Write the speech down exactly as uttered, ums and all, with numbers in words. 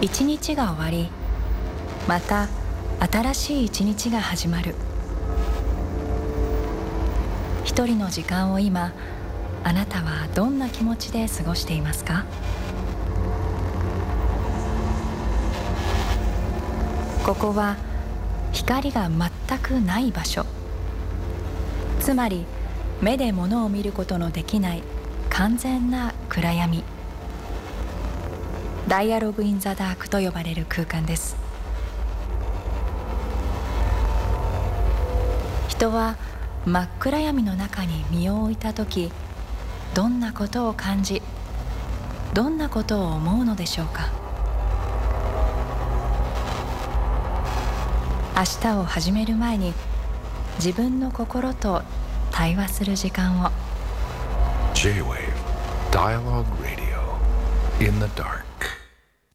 一日が終わり、また新しい一日が始まる。一人の時間を今、あなたはどんな気持ちで過ごしていますか？ここは光が全くない場所、つまり目で物を見ることのできない完全な暗闇。ダイアログ・イン・ザ・ダークと呼ばれる空間です。人は真っ暗闇の中に身を置いたとき、どんなことを感じ、どんなことを思うのでしょうか。明日を始める前に、自分の心と対話する時間を。 J-Wave Dialogue Radio in the Dark